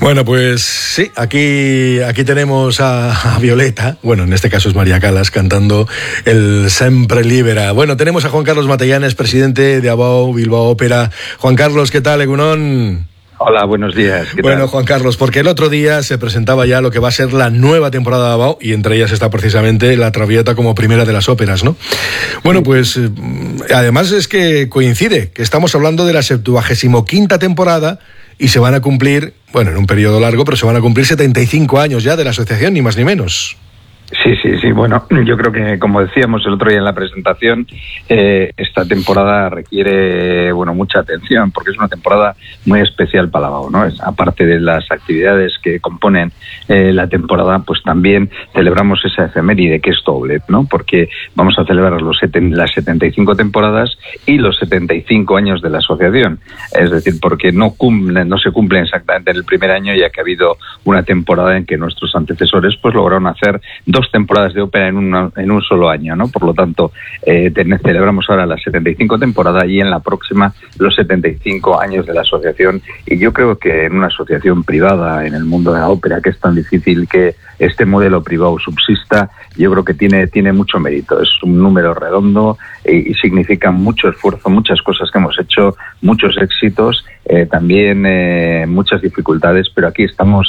Bueno, pues sí, aquí tenemos a Violeta, bueno, en este caso es María Calas, cantando el Sempre Libera. Bueno, tenemos a Juan Carlos Matellanes, presidente de ABAO Bilbao Ópera. Juan Carlos, ¿qué tal, egunon? Hola, buenos días. ¿Qué bueno, tal? Juan Carlos, porque el otro día se presentaba ya lo que va a ser la nueva temporada de ABAO, y entre ellas está precisamente La Traviata como primera de las óperas, ¿no? Bueno, pues además es que coincide que estamos hablando de la 75ª temporada y se van a cumplir, bueno, en un periodo largo, pero se van a cumplir 75 años ya de la asociación, ni más ni menos. Sí, bueno, yo creo que, como decíamos el otro día en la presentación, esta temporada requiere, mucha atención, porque es una temporada muy especial para ABAO, ¿no? Aparte de las actividades que componen la temporada, pues también celebramos esa efeméride que es doble, ¿no? Porque vamos a celebrar las 75 temporadas y los 75 años de la asociación, es decir, porque no se cumplen exactamente en el primer año, ya que ha habido una temporada en que nuestros antecesores pues lograron hacer 2 temporadas de ópera en un solo año, ¿no? Por lo tanto, celebramos ahora la 75 temporada y en la próxima los 75 años de la asociación. Y yo creo que en una asociación privada, en el mundo de la ópera, que es tan difícil que este modelo privado subsista, yo creo que tiene mucho mérito. Es un número redondo y significa mucho esfuerzo, muchas cosas que hemos hecho, muchos éxitos, también muchas dificultades, pero aquí estamos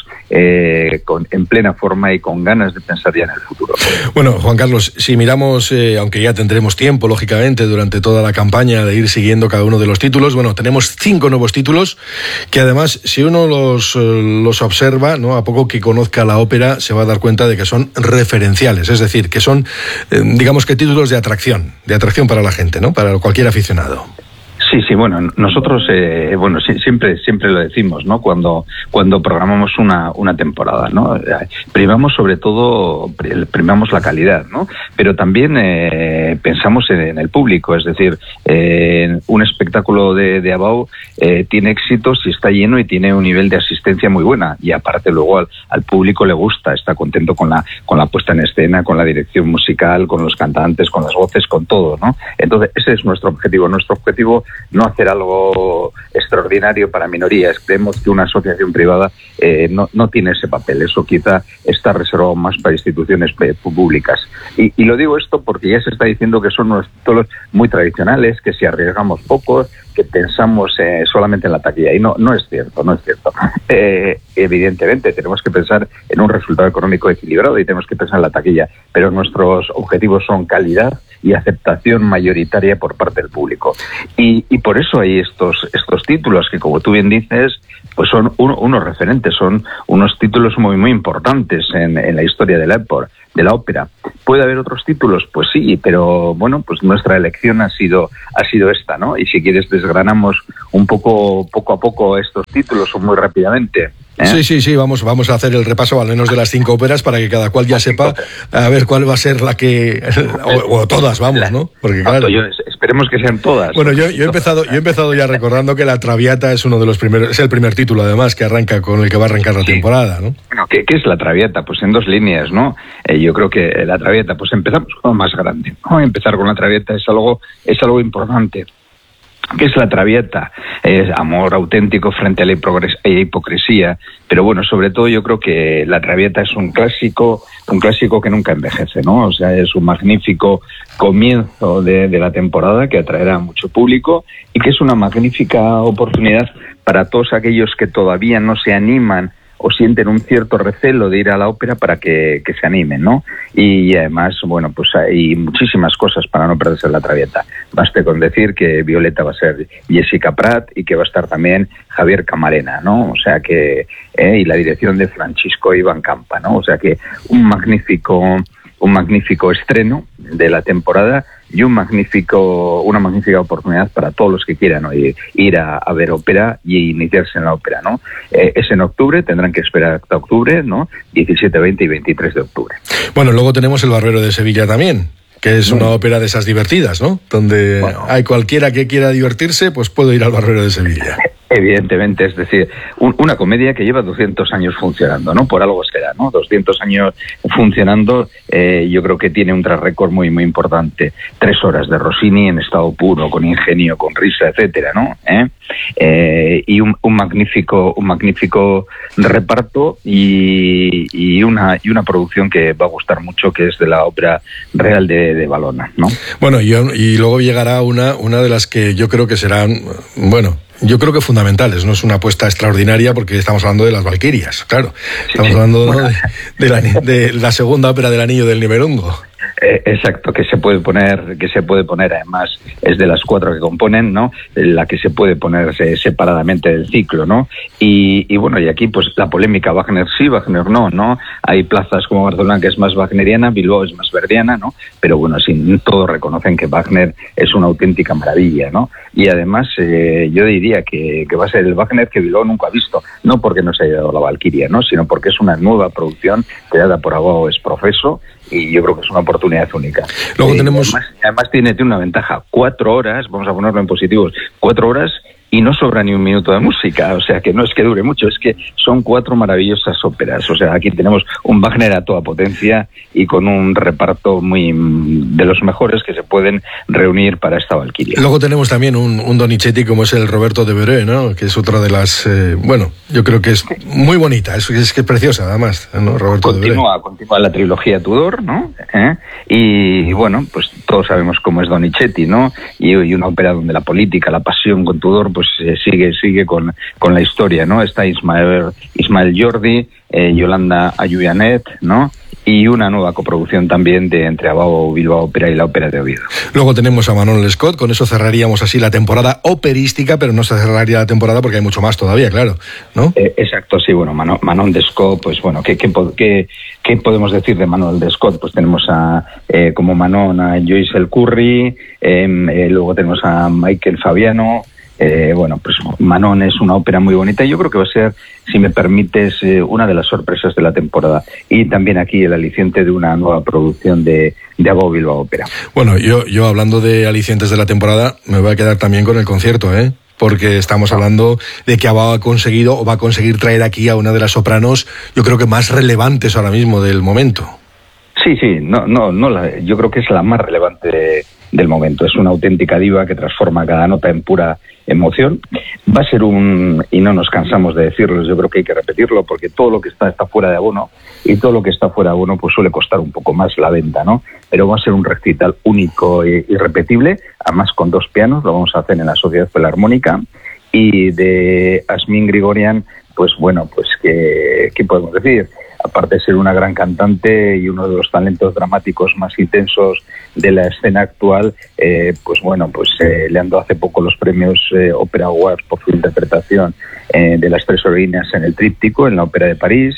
en plena forma y con ganas de pensar ya en el futuro. Bueno, Juan Carlos, si miramos, aunque ya tendremos tiempo, lógicamente, durante toda la campaña de ir siguiendo cada uno de los títulos, bueno, tenemos 5 nuevos títulos que además, si uno los observa, ¿no? A poco que conozca la ópera, se va a dar cuenta de que son referenciales, es decir, que son, digamos que títulos de atracción para la gente, ¿no? Para cualquier aficionado. Sí, bueno, nosotros siempre lo decimos, ¿no? Cuando programamos una temporada, ¿no? Primamos sobre todo la calidad, ¿no? Pero también pensamos en el público, es decir, un espectáculo de ABAO tiene éxito si está lleno y tiene un nivel de asistencia muy buena, y aparte luego al público le gusta, está contento con la puesta en escena, con la dirección musical, con los cantantes, con las voces, con todo, ¿no? Entonces ese es nuestro objetivo. Nuestro objetivo no hacer algo extraordinario para minorías. Creemos que una asociación privada no tiene ese papel. Eso quizá está reservado más para instituciones públicas. Y lo digo esto porque ya se está diciendo que son unos títulos muy tradicionales, que si arriesgamos poco, que pensamos solamente en la taquilla. Y no es cierto. Evidentemente tenemos que pensar en un resultado económico equilibrado y tenemos que pensar en la taquilla, pero nuestros objetivos son calidad y aceptación mayoritaria por parte del público. Y por eso hay estos títulos que, como tú bien dices, pues son unos referentes, son unos títulos muy, muy importantes en la historia de la ópera. ¿Puede haber otros títulos? Pues sí, pero bueno, pues nuestra elección ha sido esta, ¿no? Y si quieres desgranamos un poco a poco estos títulos o muy rápidamente. Sí, vamos a hacer el repaso al menos de las 5 óperas para que cada cual ya sepa a ver cuál va a ser la que o todas, vamos, ¿no? Porque claro, esperemos que sean todas. Bueno, yo he empezado ya recordando que La Traviata es uno de los primeros, es el primer título además que arranca con el que va a arrancar la temporada, ¿no? Bueno, ¿qué es La Traviata? Pues en 2 líneas, ¿no? Yo creo que La Traviata, pues empezamos con lo más grande, ¿no? Empezar con La Traviata es algo importante. ¿Qué es La Traviata? Es amor auténtico frente a la hipocresía, pero bueno, sobre todo yo creo que La Traviata es un clásico que nunca envejece, ¿no? O sea, es un magnífico comienzo de la temporada que atraerá a mucho público y que es una magnífica oportunidad para todos aquellos que todavía no se animan o sienten un cierto recelo de ir a la ópera para que se animen, ¿no? Y además, bueno, pues hay muchísimas cosas para no perderse La Traviata. Baste con decir que Violeta va a ser Jessica Prat y que va a estar también Javier Camarena, ¿no? O sea que y la dirección de Francisco Iván Campa, ¿no? O sea que un magnífico estreno de la temporada y una magnífica oportunidad para todos los que quieran, ¿no? Ir a ver ópera y iniciarse en la ópera, ¿no? Es en octubre, tendrán que esperar hasta octubre, ¿no? 17, 20 y 23 de octubre. Bueno, luego tenemos El Barbero de Sevilla también, que es una ópera de esas divertidas, ¿no? Donde hay cualquiera que quiera divertirse, pues puede ir al Barbero de Sevilla. Evidentemente, es decir, una comedia que lleva 200 años funcionando, ¿no? Por algo será, ¿no? 200 años funcionando, yo creo que tiene un track record muy, muy importante. 3 horas de Rossini en estado puro, con ingenio, con risa, etcétera, ¿no? Y un magnífico reparto y una producción que va a gustar mucho, que es de la Ópera Real de Valona, ¿no? Bueno, y luego llegará una de las que yo creo que serán, bueno, yo creo que fundamentales, no es una apuesta extraordinaria porque estamos hablando de las Valquirias, claro. Estamos hablando de la segunda ópera del Anillo del Nibelungo. Exacto, que se puede poner, además es de las 4 que componen, ¿no? La que se puede poner separadamente del ciclo, ¿no? Y bueno, y aquí pues la polémica, Wagner sí, Wagner no. Hay plazas como Barcelona que es más wagneriana, Bilbao es más verdiana, ¿no? Pero bueno, sí, todos reconocen que Wagner es una auténtica maravilla, ¿no? Y además yo diría que va a ser el Wagner que Bilbao nunca ha visto, no porque no se haya dado la Valquiria, ¿no? Sino porque es una nueva producción creada por Abao Esprofeso, y yo creo que es una oportunidad única. Luego tenemos... Además tiene una ventaja, 4 horas, vamos a ponerlo en positivos, 4 horas y no sobra ni un minuto de música, o sea que no es que dure mucho, es que son 4 maravillosas óperas, o sea, aquí tenemos un Wagner a toda potencia y con un reparto muy de los mejores que se pueden reunir para esta Valquiria. Luego tenemos también un Donizetti como es el Roberto de Vereux, ¿no? Que es otra de las, bueno, yo creo que es muy bonita, es que es preciosa además, ¿no? Roberto de Vereux. Continúa la trilogía Tudor, ¿no? Y bueno, pues todos sabemos cómo es Donizetti, ¿no? Y una ópera donde la política, la pasión con Tudor, pues sigue con la historia, ¿no? Está Ismael Jordi, Yolanda Ayuyanet, ¿no? Y una nueva coproducción también entre Abao Bilbao Ópera y la Ópera de Oviedo. Luego tenemos a Manon Lescaut, con eso cerraríamos así la temporada operística, pero no se cerraría la temporada porque hay mucho más todavía, claro, ¿no? Exacto, sí, bueno, Manon Lescaut, pues bueno, ¿qué podemos decir de Manon Lescaut? Pues tenemos como Manon a Joyce El Curry, luego tenemos a Michael Fabiano. Bueno, pues Manon es una ópera muy bonita y yo creo que va a ser, si me permites, una de las sorpresas de la temporada. Y también aquí el aliciente de una nueva producción de Abao Bilbao Ópera. Bueno, yo hablando de alicientes de la temporada, me voy a quedar también con el concierto, porque estamos hablando de que Abao ha conseguido o va a conseguir traer aquí a una de las sopranos, yo creo que más relevantes ahora mismo del momento. Sí, yo creo que es la más relevante del momento. Es una auténtica diva que transforma cada nota en pura emoción. Va a ser y no nos cansamos de decirlo, yo creo que hay que repetirlo, porque todo lo que está fuera de abono, y todo lo que está fuera de abono pues suele costar un poco más la venta, ¿no? Pero va a ser un recital único e irrepetible, además con 2 pianos, lo vamos a hacer en la Sociedad Filarmónica, y de Asmin Grigorian, pues bueno, pues ¿qué podemos decir? Aparte de ser una gran cantante y uno de los talentos dramáticos más intensos de la escena actual, pues bueno, pues le han dado hace poco los premios Opera Awards por su interpretación de las 3 heroínas en el Tríptico, en la Ópera de París,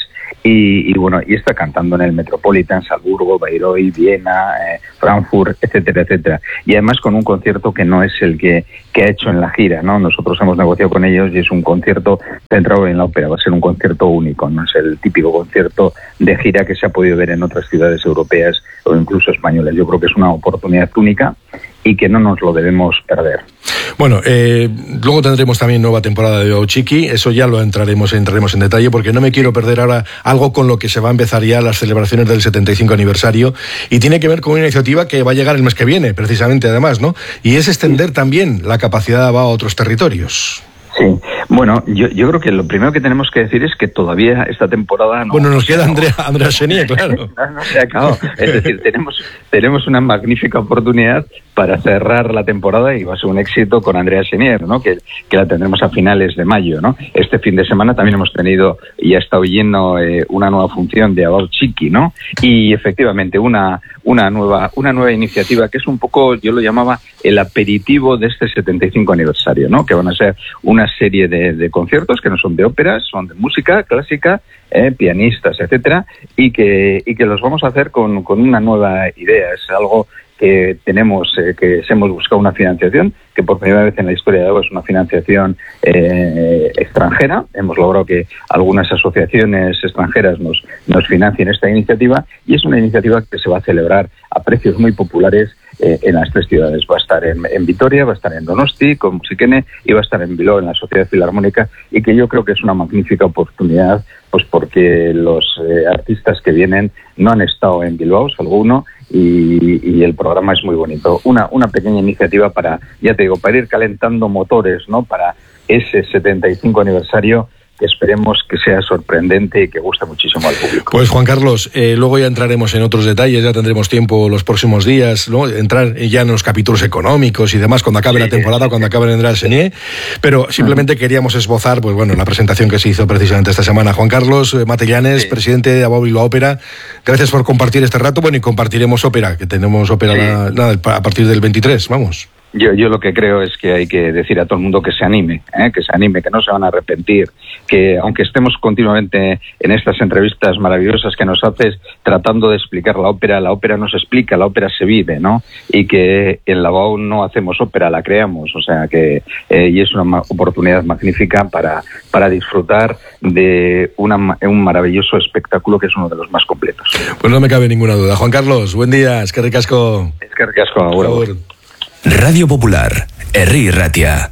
y bueno, y está cantando en el Metropolitan, Salzburgo, Bayreuth, Viena, Frankfurt, etcétera, etcétera. Y además con un concierto que no es el que ha hecho en la gira, ¿no? Nosotros hemos negociado con ellos y es un concierto centrado en la ópera, va a ser un concierto único, no es el típico concierto de gira que se ha podido ver en otras ciudades europeas o incluso españolas. Yo creo que es una oportunidad única y que no nos lo debemos perder. Bueno, luego tendremos también nueva temporada de Ochiki, eso ya lo entraremos en detalle, porque no me quiero perder ahora algo con lo que se va a empezar ya las celebraciones del 75 aniversario, y tiene que ver con una iniciativa que va a llegar el mes que viene, precisamente además, ¿no? Y es extender también la capacidad de Abao a otros territorios. Sí, bueno, yo creo que lo primero que tenemos que decir es que todavía esta temporada no... Bueno, nos queda Andrea Chenier, claro. no se ha acabado. Es decir, tenemos una magnífica oportunidad para cerrar la temporada y va a ser un éxito con Andrea Chenier, ¿no? Que la tendremos a finales de mayo, ¿no? Este fin de semana también hemos tenido y ha estado lleno una nueva función de Abao Chiqui, ¿no? Y efectivamente una nueva iniciativa que es un poco, yo lo llamaba el aperitivo de este 75 aniversario, ¿no? Que van a ser una serie de conciertos que no son de óperas, son de música clásica, pianistas, etcétera, y que los vamos a hacer con una nueva idea. Es algo que tenemos, que hemos buscado una financiación, que por primera vez en la historia de Abao es una financiación extranjera. Hemos logrado que algunas asociaciones extranjeras nos financien esta iniciativa, y es una iniciativa que se va a celebrar a precios muy populares en las 3 ciudades. Va a estar en Vitoria, va a estar en Donosti, con Musikene, y va a estar en Bilbao, en la Sociedad Filarmónica, y que yo creo que es una magnífica oportunidad, pues porque los artistas que vienen no han estado en Bilbao, salvo uno, y el programa es muy bonito. Una pequeña iniciativa para, ya te digo, para ir calentando motores, ¿no? Para ese 75 aniversario, que esperemos que sea sorprendente y que guste muchísimo al público. Pues Juan Carlos, luego ya entraremos en otros detalles, ya tendremos tiempo los próximos días, ¿no? Entrar ya en los capítulos económicos y demás cuando acabe la temporada, cuando acabe el Senié, pero simplemente queríamos esbozar, pues bueno, la presentación que se hizo precisamente esta semana. Juan Carlos Matellanes, presidente de Bilbao Bilbao Ópera, gracias por compartir este rato, bueno, y compartiremos ópera, que tenemos ópera a partir del 23, vamos. Yo lo que creo es que hay que decir a todo el mundo que se anime, que no se van a arrepentir, que aunque estemos continuamente en estas entrevistas maravillosas que nos haces tratando de explicar la ópera no se explica, la ópera se vive, ¿no? Y que en Lavao no hacemos ópera, la creamos, o sea que y es una oportunidad magnífica para disfrutar de un maravilloso espectáculo que es uno de los más completos. Pues no me cabe ninguna duda. Juan Carlos, buen día, eskerrik asko. Eskerrik asko, agur. Radio Popular, Herri Ratia.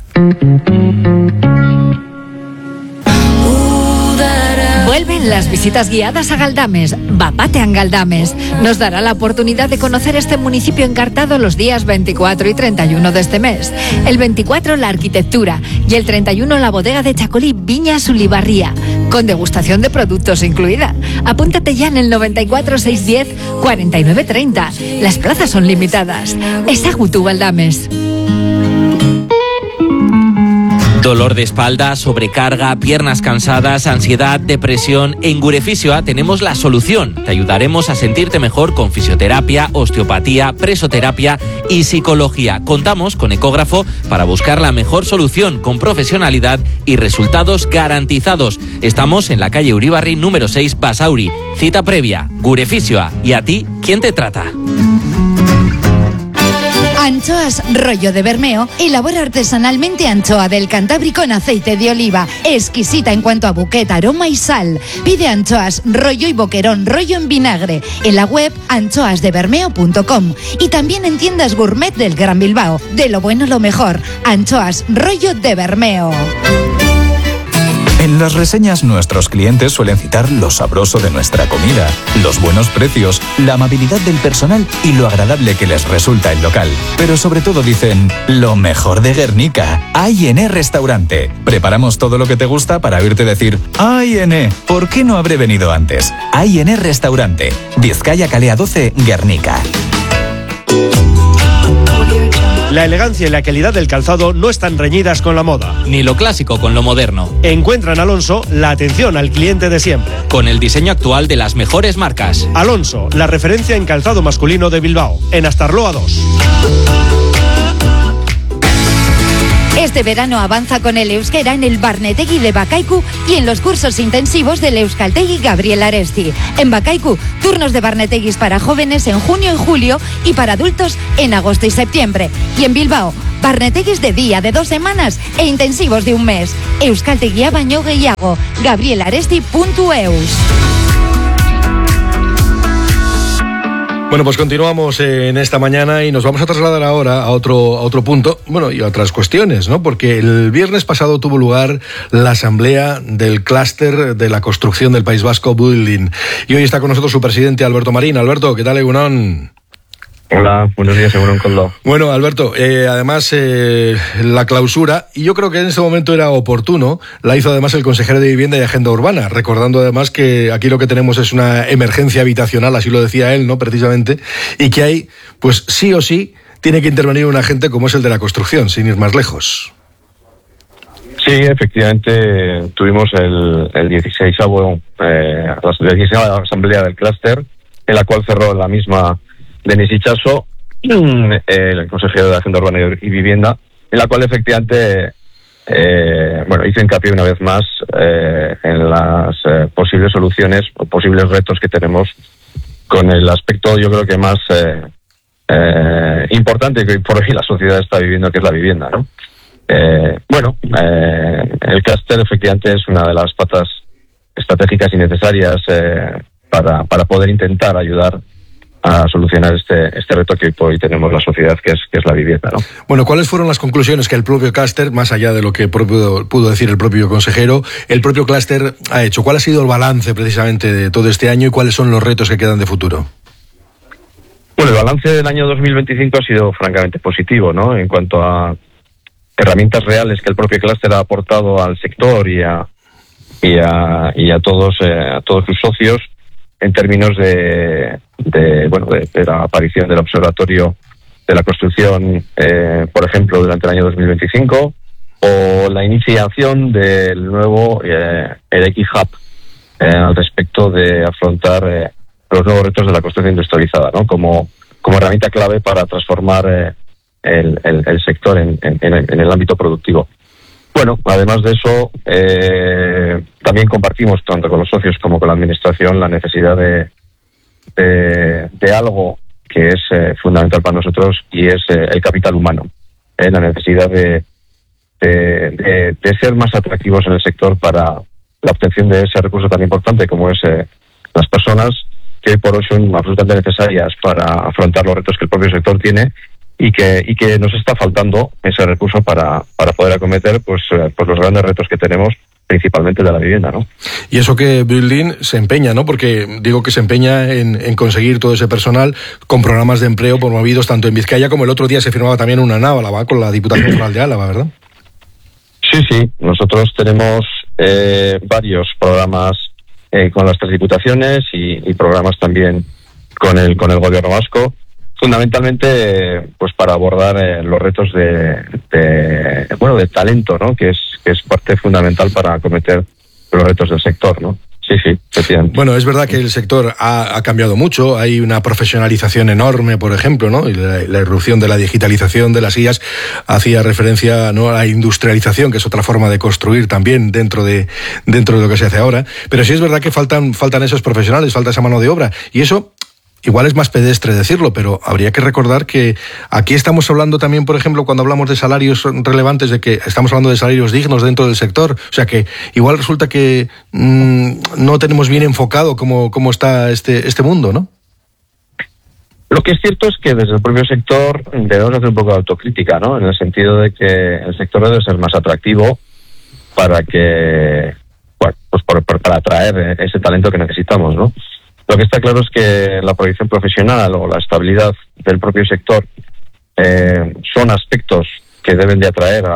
Vuelven las visitas guiadas a Galdames. Bapatean Galdames nos dará la oportunidad de conocer este municipio encartado los días 24 y 31 de este mes. El 24 la arquitectura y el 31 la bodega de Chacolí Viñas Ulibarría, con degustación de productos incluida. Apúntate ya en el 94 610 49 30. Las plazas son limitadas. Ezagutu Galdames. Dolor de espalda, sobrecarga, piernas cansadas, ansiedad, depresión. En Gurefisioa tenemos la solución. Te ayudaremos a sentirte mejor con fisioterapia, osteopatía, presoterapia y psicología. Contamos con ecógrafo para buscar la mejor solución con profesionalidad y resultados garantizados. Estamos en la calle Uribarri número 6, Basauri. Cita previa, Gurefisioa. ¿Y a ti, quién te trata? Anchoas Rollo de Bermeo elabora artesanalmente anchoa del Cantábrico en aceite de oliva, exquisita en cuanto a bouquet, aroma y sal. Pide anchoas Rollo y boquerón Rollo en vinagre en la web anchoasdebermeo.com y también en tiendas gourmet del Gran Bilbao. De lo bueno lo mejor, Anchoas Rollo de Bermeo. En las reseñas nuestros clientes suelen citar lo sabroso de nuestra comida, los buenos precios, la amabilidad del personal y lo agradable que les resulta el local. Pero sobre todo dicen, lo mejor de Guernica, A&E Restaurante. Preparamos todo lo que te gusta para oírte decir, A&E, ¿por qué no habré venido antes? A&E Restaurante, Vizcaya Calea 12, Guernica. La elegancia y la calidad del calzado no están reñidas con la moda. Ni lo clásico con lo moderno. Encuentra en Alonso la atención al cliente de siempre. Con el diseño actual de las mejores marcas. Alonso, la referencia en calzado masculino de Bilbao, en Astarloa 2. Este verano avanza con el euskera en el Barnetegui de Bakaiku y en los cursos intensivos del Euskaltegui Gabriel Aresti. En Bakaiku, turnos de Barneteguis para jóvenes en junio y julio y para adultos en agosto y septiembre. Y en Bilbao, Barneteguis de día de 2 semanas e intensivos de 1 mes. Euskaltegia baino gehiago. gabrielaresti.eus. Bueno, pues continuamos en esta mañana y nos vamos a trasladar ahora a otro punto, bueno, y a otras cuestiones, ¿no? Porque el viernes pasado tuvo lugar la asamblea del clúster de la construcción del País Vasco, Building. Y hoy está con nosotros su presidente, Alberto Marín. Alberto, ¿qué tal, egunon? Hola, buenos días, Egunon Koldo. Bueno, Alberto, además la clausura, y yo creo que en este momento era oportuno, la hizo además el consejero de Vivienda y Agenda Urbana, recordando además que aquí lo que tenemos es una emergencia habitacional, así lo decía él, ¿no? Precisamente, y que ahí, pues sí o sí, tiene que intervenir un agente como es el de la construcción, sin ir más lejos. Sí, efectivamente, tuvimos el 16avo, la 16ª asamblea del clúster, en la cual cerró la misma Denis Itxaso, el consejero de Agenda Urbana y Vivienda, en la cual efectivamente hizo hincapié una vez más en las posibles soluciones o posibles retos que tenemos con el aspecto, yo creo que más importante que por hoy la sociedad está viviendo, que es la vivienda, ¿no? El clúster efectivamente es una de las patas estratégicas y necesarias para poder intentar ayudar solucionar este reto que hoy tenemos la sociedad, que es la vivienda, ¿no? Bueno, ¿cuáles fueron las conclusiones que el propio clúster, más allá de lo que pudo decir el propio consejero, el propio clúster ha hecho? ¿Cuál ha sido el balance precisamente de todo este año y cuáles son los retos que quedan de futuro? Bueno, el balance del año 2025 ha sido francamente positivo, ¿no? En cuanto a herramientas reales que el propio clúster ha aportado al sector y a todos sus socios, en términos de la aparición del Observatorio de la Construcción, por ejemplo, durante el año 2025, o la iniciación del nuevo EDX Hub al respecto de afrontar los nuevos retos de la construcción industrializada, ¿no? Como herramienta clave para transformar el sector en el ámbito productivo. Bueno, además de eso, también compartimos, tanto con los socios como con la administración, la necesidad de algo que es fundamental para nosotros, y es el capital humano. La necesidad de ser más atractivos en el sector para la obtención de ese recurso tan importante como es las personas, que por hoy son absolutamente necesarias para afrontar los retos que el propio sector tiene, y que nos está faltando ese recurso para poder acometer pues los grandes retos que tenemos, principalmente de la vivienda, ¿no? Y eso que Building se empeña, ¿no? Porque digo que se empeña en conseguir todo ese personal con programas de empleo promovidos tanto en Vizcaya como el otro día se firmaba también una en Álava con la Diputación Foral de Álava, ¿verdad? Sí. Nosotros tenemos varios programas con las 3 diputaciones y programas también con el gobierno vasco, fundamentalmente pues para abordar los retos de talento, ¿no? Que es parte fundamental para acometer los retos del sector, ¿no? Sí, efectivamente. Bueno, es verdad que el sector ha cambiado mucho, hay una profesionalización enorme, por ejemplo, ¿no? Y la irrupción de la digitalización de las IAS hacía referencia, ¿no?, a la industrialización, que es otra forma de construir también dentro de lo que se hace ahora. Pero sí es verdad que faltan esos profesionales, falta esa mano de obra, y eso igual es más pedestre decirlo, pero habría que recordar que aquí estamos hablando también, por ejemplo, cuando hablamos de salarios relevantes, de que estamos hablando de salarios dignos dentro del sector. O sea que igual resulta que no tenemos bien enfocado cómo está este mundo, ¿no? Lo que es cierto es que desde el propio sector debemos hacer un poco de autocrítica, ¿no? En el sentido de que el sector debe ser más atractivo para para atraer ese talento que necesitamos, ¿no? Lo que está claro es que la proyección profesional o la estabilidad del propio sector son aspectos que deben de atraer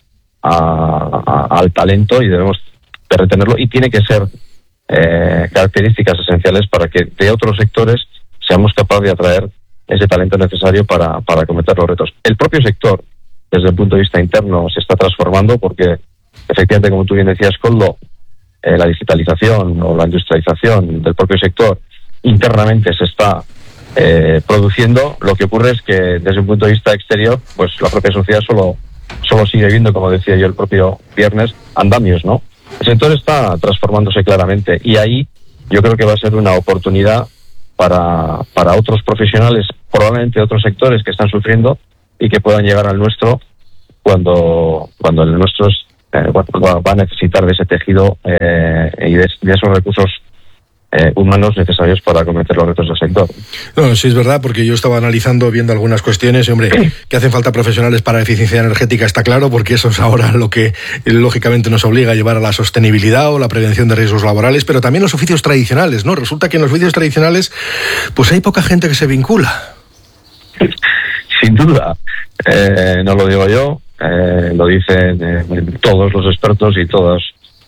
al talento, y debemos de retenerlo, y tiene que ser características esenciales para que de otros sectores seamos capaces de atraer ese talento necesario para acometer los retos. El propio sector, desde el punto de vista interno, se está transformando porque, efectivamente, como tú bien decías, Koldo, la digitalización o la industrialización del propio sector internamente se está produciendo. Lo que ocurre es que desde un punto de vista exterior, pues la propia sociedad solo sigue viendo, como decía yo el propio viernes, andamios, ¿no? El sector está transformándose claramente, y ahí yo creo que va a ser una oportunidad para otros profesionales, probablemente otros sectores que están sufriendo, y que puedan llegar al nuestro cuando el nuestro va a necesitar de ese tejido y de esos recursos humanos necesarios para acometer los retos del sector. No, sí es verdad, porque yo estaba viendo algunas cuestiones, y hombre, que hacen falta profesionales para eficiencia energética, está claro, porque eso es ahora lo que lógicamente nos obliga a llevar a la sostenibilidad o la prevención de riesgos laborales, pero también los oficios tradicionales, ¿no? Resulta que en los oficios tradicionales pues hay poca gente que se vincula. Sin duda, no lo digo yo, lo dicen todos los expertos y todos,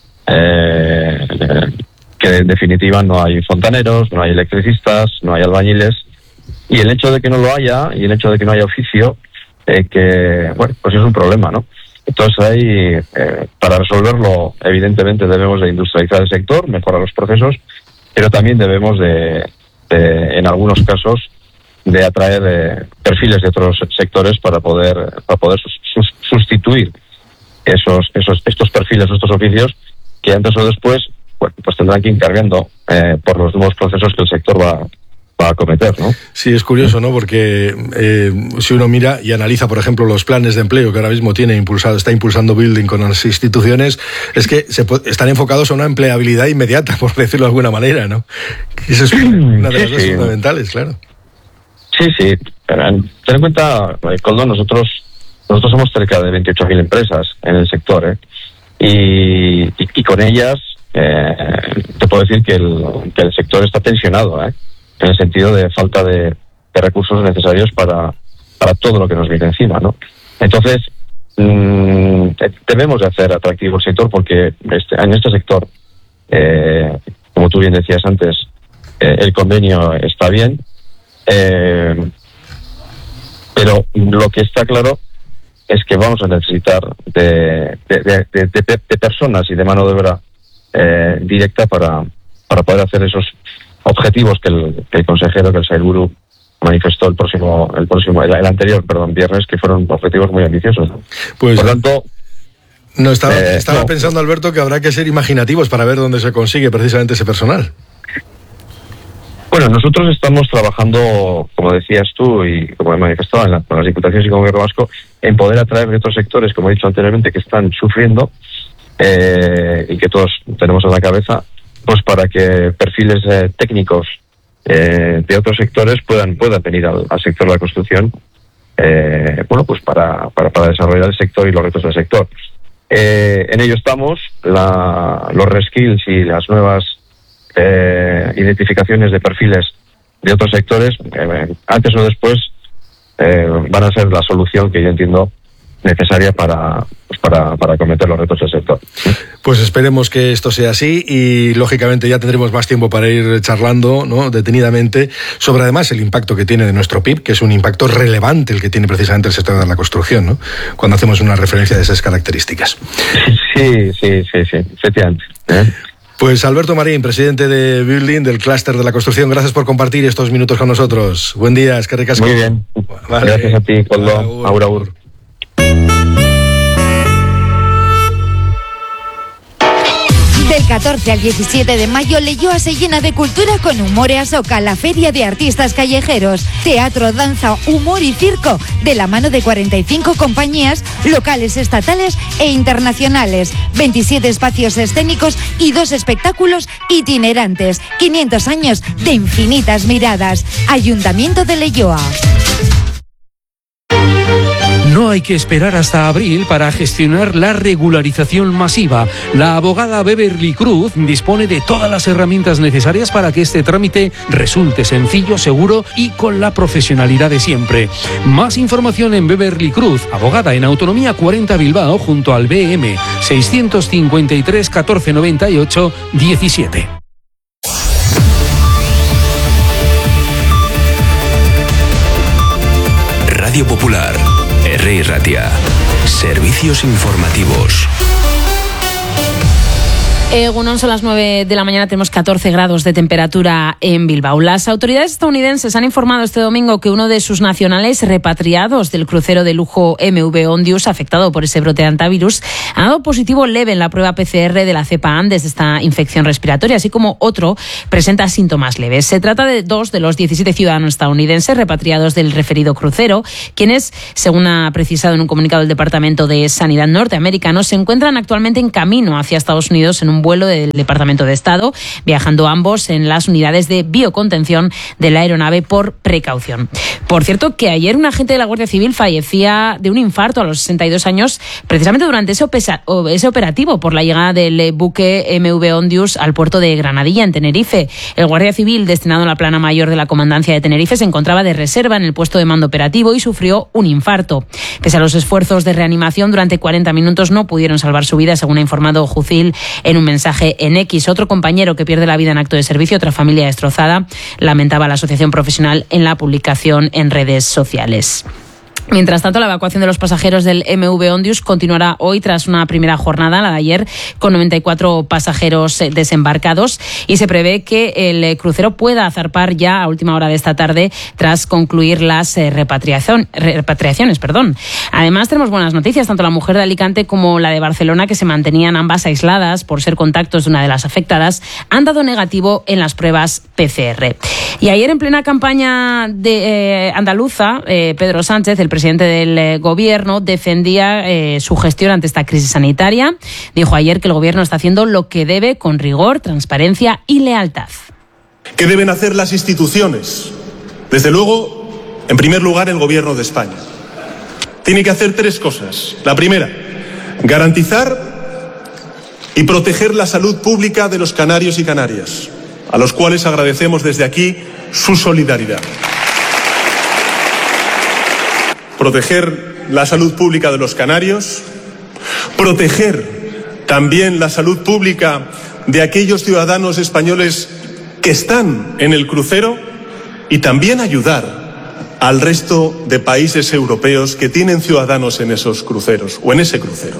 que en definitiva no hay fontaneros, no hay electricistas, no hay albañiles, y el hecho de que no lo haya, y el hecho de que no haya oficio, pues es un problema, ¿no? Entonces ahí, para resolverlo, evidentemente debemos de industrializar el sector, mejorar los procesos, pero también debemos en algunos casos, de atraer perfiles de otros sectores para poder sustituir estos perfiles, estos oficios, que antes o después pues tendrán que ir cargando por los nuevos procesos que el sector va a acometer, ¿no? Sí, es curioso, ¿no? Porque si uno mira y analiza, por ejemplo, los planes de empleo que ahora mismo está impulsando Building con las instituciones, es que están enfocados a una empleabilidad inmediata, por decirlo de alguna manera, ¿no? Y eso es una de las cosas fundamentales, claro. Sí. Ten en cuenta, Koldo, nosotros somos cerca de 28.000 empresas en el sector, y con ellas te puedo decir que el sector está tensionado, en el sentido de falta de recursos necesarios para todo lo que nos viene encima, ¿no? Entonces, debemos de hacer atractivo el sector porque en este sector, como tú bien decías antes, el convenio está bien, pero lo que está claro es que vamos a necesitar de personas y de mano de obra directa para poder hacer esos objetivos que el consejero, que el Sailburu manifestó el anterior viernes, que fueron objetivos muy ambiciosos. Pues, por tanto, estaba pensando, Alberto, que habrá que ser imaginativos para ver dónde se consigue precisamente ese personal. Bueno, nosotros estamos trabajando, como decías tú y como he manifestado con las diputaciones y con el gobierno vasco, en poder atraer de otros sectores, como he dicho anteriormente, que están sufriendo y que todos tenemos en la cabeza, pues para que perfiles técnicos de otros sectores puedan venir al sector de la construcción, pues para desarrollar el sector y los retos del sector. En ello estamos, los reskills y las nuevas identificaciones de perfiles de otros sectores, antes o después van a ser la solución que yo entiendo necesaria para acometer los retos del sector. Pues esperemos que esto sea así y lógicamente ya tendremos más tiempo para ir charlando, ¿no?, detenidamente sobre además el impacto que tiene de nuestro PIB, que es un impacto relevante el que tiene precisamente el sector de la construcción, ¿no?, cuando hacemos una referencia de esas características. Sí, efectivamente. Pues Alberto Marín, presidente de Building, del clúster de la construcción, gracias por compartir estos minutos con nosotros. Buen día, eskerrik asko. Muy bien. Vale. Gracias a ti, Koldo. Agur. Del 14 al 17 de mayo, Leioa se llena de cultura con Humore Asoka, la feria de artistas callejeros. Teatro, danza, humor y circo, de la mano de 45 compañías locales, estatales e internacionales. 27 espacios escénicos y 2 espectáculos itinerantes. 500 años de infinitas miradas. Ayuntamiento de Leioa. No hay que esperar hasta abril para gestionar la regularización masiva. La abogada Beverly Cruz dispone de todas las herramientas necesarias para que este trámite resulte sencillo, seguro y con la profesionalidad de siempre. Más información en Beverly Cruz, abogada en Autonomía 40 Bilbao, junto al BM 653 1498 17. Radio Popular, R. Ratia, servicios informativos. Egunon, son las 9 de la mañana, tenemos 14 grados de temperatura en Bilbao. Las autoridades estadounidenses han informado este domingo que uno de sus nacionales repatriados del crucero de lujo MV Ondius, afectado por ese brote de hantavirus, ha dado positivo leve en la prueba PCR de la cepa Andes de esta infección respiratoria, así como otro presenta síntomas leves. Se trata de 2 de los 17 ciudadanos estadounidenses repatriados del referido crucero, quienes, según ha precisado en un comunicado del Departamento de Sanidad norteamericano, se encuentran actualmente en camino hacia Estados Unidos en un vuelo del Departamento de Estado, viajando ambos en las unidades de biocontención de la aeronave por precaución. Por cierto, que ayer un agente de la Guardia Civil fallecía de un infarto a los 62 años, precisamente durante ese operativo por la llegada del buque MV Ondius al puerto de Granadilla, en Tenerife. El Guardia Civil, destinado a la plana mayor de la Comandancia de Tenerife, se encontraba de reserva en el puesto de mando operativo y sufrió un infarto. Pese a los esfuerzos de reanimación, durante 40 minutos no pudieron salvar su vida, según ha informado Jucil en un mensaje en X. Otro compañero que pierde la vida en acto de servicio, otra familia destrozada, lamentaba la asociación profesional en la publicación en redes sociales. Mientras tanto, la evacuación de los pasajeros del MV Ondius continuará hoy tras una primera jornada, la de ayer, con 94 pasajeros desembarcados, y se prevé que el crucero pueda zarpar ya a última hora de esta tarde tras concluir las repatriaciones. Además, tenemos buenas noticias. Tanto la mujer de Alicante como la de Barcelona, que se mantenían ambas aisladas por ser contactos de una de las afectadas, han dado negativo en las pruebas PCR. Y ayer, en plena campaña de andaluza, Pedro Sánchez, el presidente del gobierno, defendía su gestión ante esta crisis sanitaria. Dijo ayer que el gobierno está haciendo lo que debe con rigor, transparencia y lealtad. ¿Qué deben hacer las instituciones? Desde luego, En primer lugar, el Gobierno de España tiene que hacer 3 cosas. La primera, garantizar y proteger la salud pública de los canarios y canarias, a los cuales agradecemos desde aquí su solidaridad. Proteger la salud pública de los canarios, proteger también la salud pública de aquellos ciudadanos españoles que están en el crucero y también ayudar al resto de países europeos que tienen ciudadanos en esos cruceros o en ese crucero.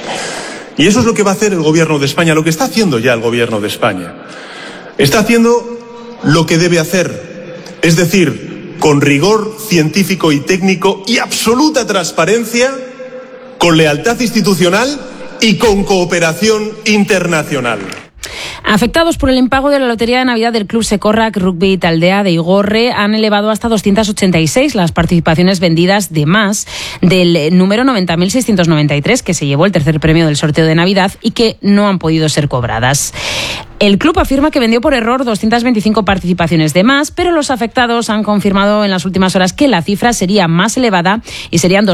Y eso es lo que va a hacer el Gobierno de España, lo que está haciendo ya el Gobierno de España. Está haciendo lo que debe hacer, es decir, con rigor científico y técnico y absoluta transparencia, con lealtad institucional y con cooperación internacional. Afectados por el impago de la Lotería de Navidad del Club Sekorrak Rugby Taldea de Igorre, han elevado hasta 286 las participaciones vendidas de más del número 90.693 que se llevó el tercer premio del sorteo de Navidad y que no han podido ser cobradas. El club afirma que vendió por error 225 participaciones de más, pero los afectados han confirmado en las últimas horas que la cifra sería más elevada y serían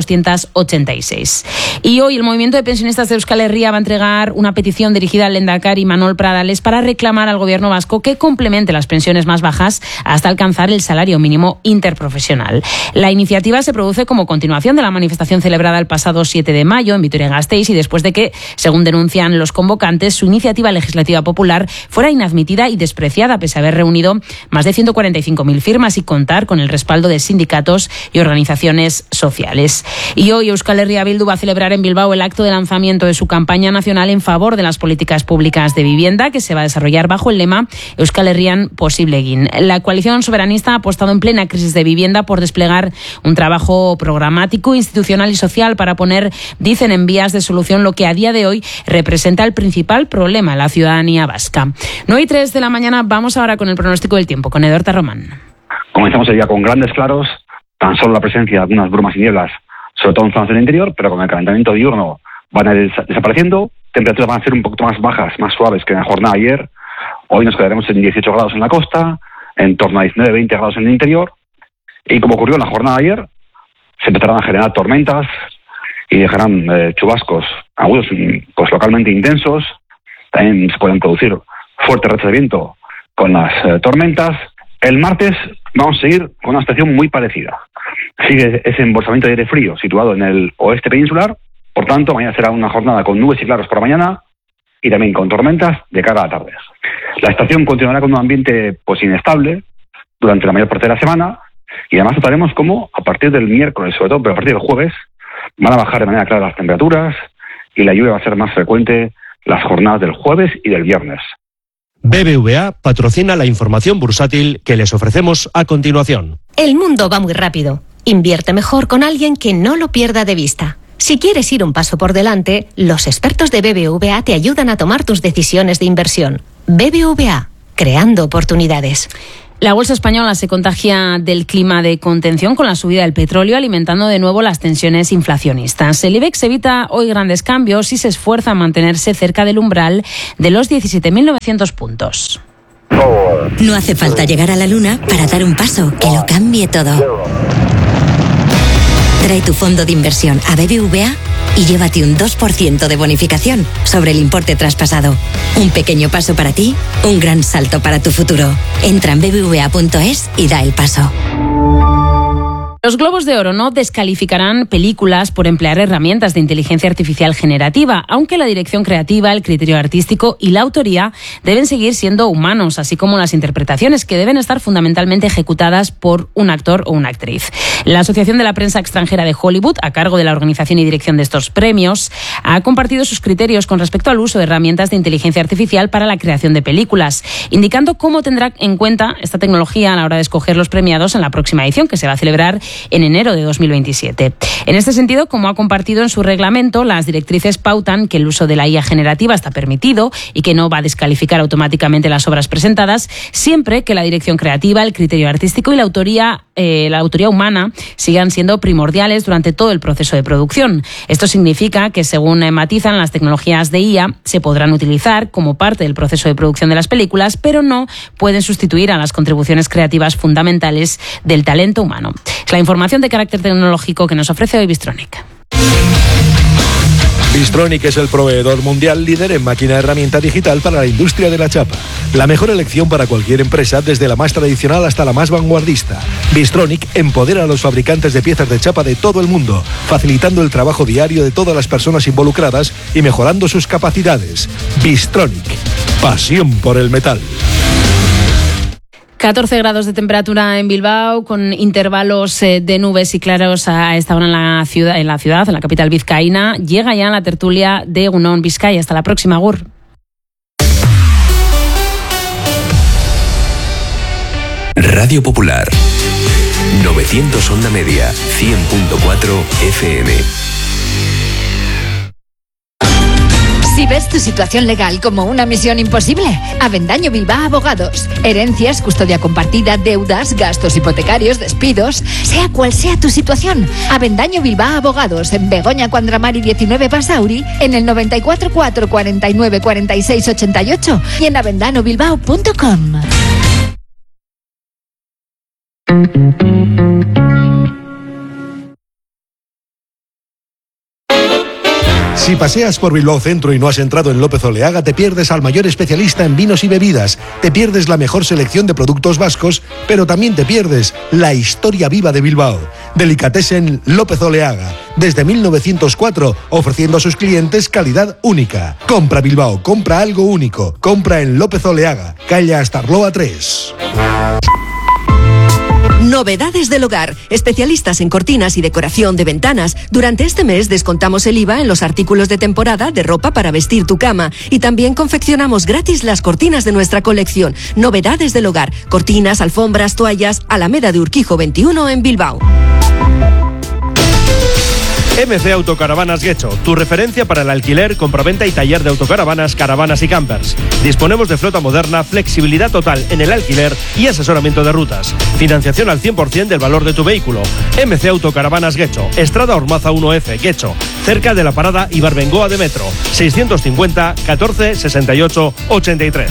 286. Y hoy el Movimiento de Pensionistas de Euskal Herria va a entregar una petición dirigida al Lehendakari Manol Pradales para reclamar al Gobierno vasco que complemente las pensiones más bajas hasta alcanzar el salario mínimo interprofesional. La iniciativa se produce como continuación de la manifestación celebrada el pasado 7 de mayo en Vitoria-Gasteiz y después de que, según denuncian los convocantes, su iniciativa legislativa popular fuera inadmitida y despreciada pese a haber reunido más de 145.000 firmas y contar con el respaldo de sindicatos y organizaciones sociales. Y hoy Euskal Herria Bildu va a celebrar en Bilbao el acto de lanzamiento de su campaña nacional en favor de las políticas públicas de vivienda que se va a desarrollar bajo el lema Euskal Herrian posible egin. La coalición soberanista ha apostado en plena crisis de vivienda por desplegar un trabajo programático, institucional y social para poner, dicen, en vías de solución lo que a día de hoy representa el principal problema en la ciudadanía vasca. 9:03 de la mañana, vamos ahora con el pronóstico del tiempo, con Eduardo Román. Comenzamos el día con grandes claros, tan solo la presencia de algunas brumas y nieblas, sobre todo en zonas del interior, pero con el calentamiento diurno van a ir desapareciendo, temperaturas van a ser un poquito más bajas, más suaves que en la jornada de ayer. Hoy nos quedaremos en 18 grados en la costa, en torno a 19-20 grados en el interior, y como ocurrió en la jornada de ayer, se empezarán a generar tormentas y dejarán chubascos agudos, pues localmente intensos. También se pueden producir fuertes rachas de viento con las tormentas. El martes vamos a seguir con una situación muy parecida. Sigue ese embolsamiento de aire frío situado en el oeste peninsular. Por tanto, mañana será una jornada con nubes y claros por la mañana y también con tormentas de cara a la tarde. La estación continuará con un ambiente pues inestable durante la mayor parte de la semana y además notaremos cómo a partir del miércoles, sobre todo, pero a partir del jueves, van a bajar de manera clara las temperaturas y la lluvia va a ser más frecuente las jornadas del jueves y del viernes. BBVA patrocina la información bursátil que les ofrecemos a continuación. El mundo va muy rápido. Invierte mejor con alguien que no lo pierda de vista. Si quieres ir un paso por delante, los expertos de BBVA te ayudan a tomar tus decisiones de inversión. BBVA, creando oportunidades. La bolsa española se contagia del clima de contención con la subida del petróleo, alimentando de nuevo las tensiones inflacionistas. El IBEX evita hoy grandes cambios y se esfuerza en mantenerse cerca del umbral de los 17.900 puntos. No hace falta llegar a la luna para dar un paso que lo cambie todo. Trae tu fondo de inversión a BBVA y llévate un 2% de bonificación sobre el importe traspasado. Un pequeño paso para ti, un gran salto para tu futuro. Entra en bbva.es y da el paso. Los Globos de Oro no descalificarán películas por emplear herramientas de inteligencia artificial generativa, aunque la dirección creativa, el criterio artístico y la autoría deben seguir siendo humanos, así como las interpretaciones, que deben estar fundamentalmente ejecutadas por un actor o una actriz. La Asociación de la Prensa Extranjera de Hollywood, a cargo de la organización y dirección de estos premios, ha compartido sus criterios con respecto al uso de herramientas de inteligencia artificial para la creación de películas, indicando cómo tendrá en cuenta esta tecnología a la hora de escoger los premiados en la próxima edición, que se va a celebrar en enero de 2027. En este sentido, como ha compartido en su reglamento, las directrices pautan que el uso de la IA generativa está permitido y que no va a descalificar automáticamente las obras presentadas, siempre que la dirección creativa, el criterio artístico y la autoría humana sigan siendo primordiales durante todo el proceso de producción. Esto significa que, según matizan, las tecnologías de IA se podrán utilizar como parte del proceso de producción de las películas, pero no pueden sustituir a las contribuciones creativas fundamentales del talento humano. Es la información de carácter tecnológico que nos ofrece hoy Bystronic. Bystronic es el proveedor mundial líder en máquina herramienta digital para la industria de la chapa. La mejor elección para cualquier empresa, desde la más tradicional hasta la más vanguardista. Bystronic empodera a los fabricantes de piezas de chapa de todo el mundo, facilitando el trabajo diario de todas las personas involucradas y mejorando sus capacidades. Bystronic, pasión por el metal. 14 grados de temperatura en Bilbao, con intervalos de nubes y claros a esta hora en la capital vizcaína. Llega ya la tertulia de Egunon Vizcaya. Hasta la próxima, Agur. Radio Popular, 900 onda media, 100.4 FM. Si ves tu situación legal como una misión imposible, Avendaño Bilbao Abogados. Herencias, custodia compartida, deudas, gastos hipotecarios, despidos, sea cual sea tu situación. Avendaño Bilbao Abogados, en Begoña Cuandramari 19 Basauri, en el 94 4 49 46 88 y en avendanobilbao.com. Si paseas por Bilbao Centro y no has entrado en López Oleaga, te pierdes al mayor especialista en vinos y bebidas, te pierdes la mejor selección de productos vascos, pero también te pierdes la historia viva de Bilbao. Delicatessen López Oleaga, desde 1904, ofreciendo a sus clientes calidad única. Compra Bilbao, compra algo único, compra en López Oleaga, calle Astarloa 3. Novedades del hogar, especialistas en cortinas y decoración de ventanas. Durante este mes descontamos el IVA en los artículos de temporada de ropa para vestir tu cama y también confeccionamos gratis las cortinas de nuestra colección. Novedades del hogar, cortinas, alfombras, toallas, Alameda de Urquijo 21 en Bilbao. MC Autocaravanas Guecho, tu referencia para el alquiler, compraventa y taller de autocaravanas, caravanas y campers. Disponemos de flota moderna, flexibilidad total en el alquiler y asesoramiento de rutas. Financiación al 100% del valor de tu vehículo. MC Autocaravanas Guecho, Estrada Ormaza 1F, Guecho, cerca de la parada Ibarbengoa de Metro. 650 14 68 83.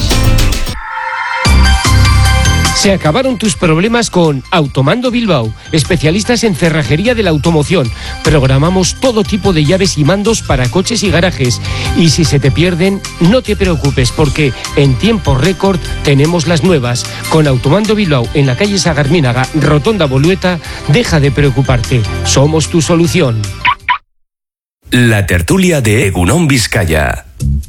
Se acabaron tus problemas con Automando Bilbao, especialistas en cerrajería de la automoción. Programamos todo tipo de llaves y mandos para coches y garajes. Y si se te pierden, no te preocupes, porque en tiempo récord tenemos las nuevas. Con Automando Bilbao en la calle Sagarmínaga, Rotonda Bolueta, deja de preocuparte. Somos tu solución. La tertulia de Egunon Vizcaya.